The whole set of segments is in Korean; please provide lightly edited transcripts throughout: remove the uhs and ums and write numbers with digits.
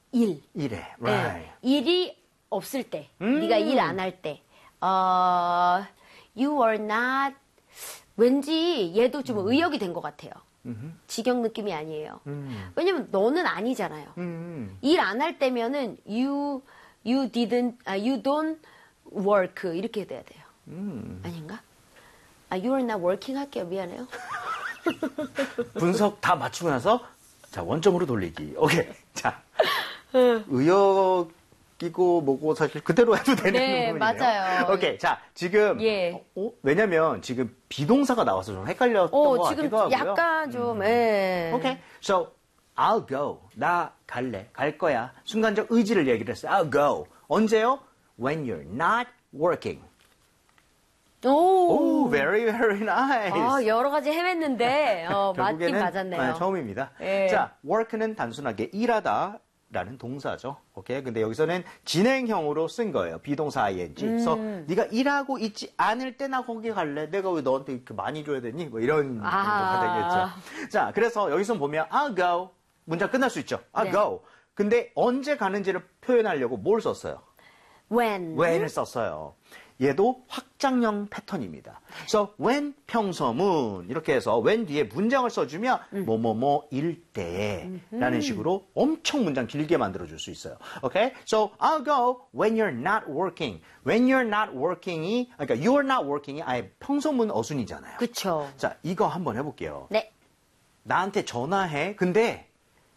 일에, right. 네, 일이 없을 때, 네가 일 안 할 때, you are not, 왠지 얘도 좀 의역이 된 것 같아요. 직역 느낌이 아니에요. 왜냐면 너는 아니잖아요. 일 안 할 때면은 you don't work 이렇게 돼야 돼요. 아닌가? you are not working 할게요. 미안해요. 분석 다 맞추고 나서 자 원점으로 돌리기. 오케이. 자 의역이고 뭐고 사실 그대로 해도 되는 네, 부분이네요. 맞아요. 오케이. 자 지금 예. 왜냐면 지금 비동사가 나와서 좀 헷갈렸던 것 지금 같기도 하고요. 약간 좀 예. 오케이. So I'll go. 나 갈래. 갈 거야. 순간적 의지를 얘기를 했어요. I'll go. 언제요? When you're not working. 오, very, very nice. 여러 가지 헤맸는데, 맞긴 결국에는 맞았네요. 처음입니다. 예. 자, work는 단순하게 일하다 라는 동사죠. 오케이. 근데 여기서는 진행형으로 쓴 거예요. 비동사 ing. 그래서 네가 일하고 있지 않을 때 나 거기 갈래. 내가 왜 너한테 이렇게 많이 줘야 되니? 뭐 이런 정도가 되겠죠. 자, 그래서 여기서 보면 I'll go. 문장 끝날 수 있죠. I'll 네. go. 근데 언제 가는지를 표현하려고 뭘 썼어요? when을 썼어요. 얘도 확장형 패턴입니다. So when 평서문 이렇게 해서 when 뒤에 문장을 써주면 뭐뭐뭐일 때라는 식으로 엄청 문장 길게 만들어줄 수 있어요. Okay? So I'll go when you're not working. When you're not working이 그러니까 you're not working이 아예 평서문 어순이잖아요. 그쵸. 자 이거 한번 해볼게요. 네. 나한테 전화해. 근데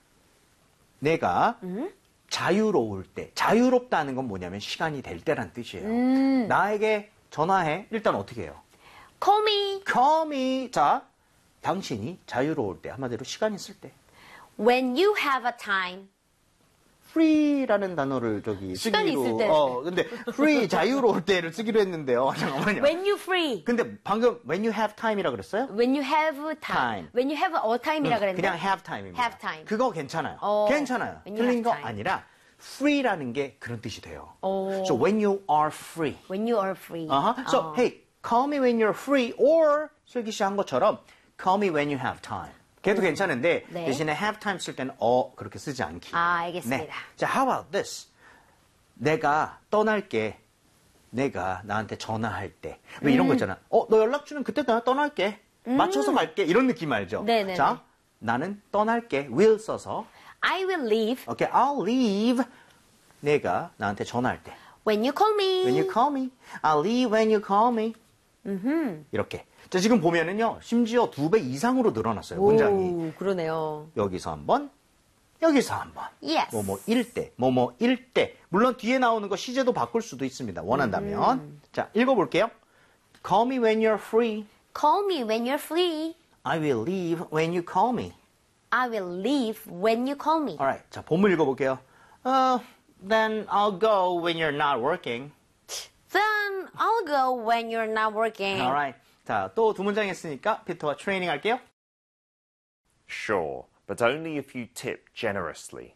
내가 자유로울 때, 자유롭다는 건 뭐냐면 시간이 될 때란 뜻이에요. 나에게 전화해. 일단 어떻게 해요? Call me. Call me. 자, 당신이 자유로울 때, 한마디로 시간 있을 때. When you have a time. free라는 단어를 시간이 쓰기로. 있을 때. 근데 free, 자유로울 때를 쓰기로 했는데요. 잠깐만요. When you free. 근데 방금 when you have time이라 그랬어요? When you have time. When you have a time이라 그랬는데. 그냥 have time입니다. Have time. 그거 괜찮아요. 괜찮아요. when you 틀린 have 거 time. 아니라 free라는 게 그런 뜻이 돼요. So when you are free. When you are free. So hey, call me when you're free or 슬기 씨 한 것처럼 call me when you have time. 걔도 괜찮은데 네. 대신에 have time 쓸 때는 그렇게 쓰지 않기. 알겠습니다. 네. 자, how about this? 내가 떠날게. 내가 나한테 전화할 때. 왜 이런 거 있잖아. 너 연락 주면 그때 나 떠날게. 맞춰서 갈게. 이런 느낌 알죠? 네네네. 자, 나는 떠날게. will 써서 I will leave. Okay, I'll leave. 내가 나한테 전화할 때. When you call me. When you call me. I'll leave when you call me. 이렇게. 자, 지금 보면은요, 심지어 2배 이상으로 늘어났어요, 문장이. 그러네요. 여기서 한 번, 여기서 한 번. Yes. 뭐뭐일 때, 뭐뭐일 때. 물론 뒤에 나오는 거 시제도 바꿀 수도 있습니다, 원한다면. 자, 읽어볼게요. Call me when you're free. Call me when you're free. I will leave when you call me. I will leave when you call me. Alright, 자, 본문 읽어볼게요. Then I'll go when you're not working. Then I'll go when you're not working. Alright. 자, 또 두 문장 했으니까 피터와 트레이닝 할게요. Sure, but only if you tip generously.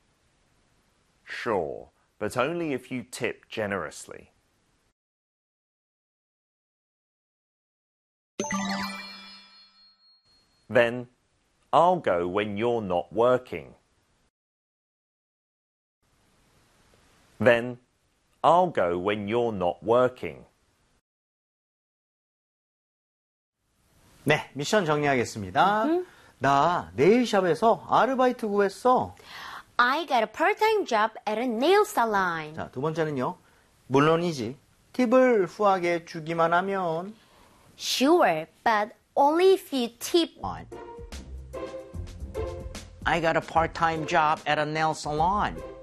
Sure, but only if you tip generously. Then, I'll go when you're not working. Then, I'll go when you're not working. 네, 미션 정리하겠습니다. 나 네일샵에서 아르바이트 구했어. I got a part-time job at a nail salon. 자, 두 번째는요. 물론이지. 팁을 후하게 주기만 하면 Sure, but only if you tip. I got a part-time job at a nail salon.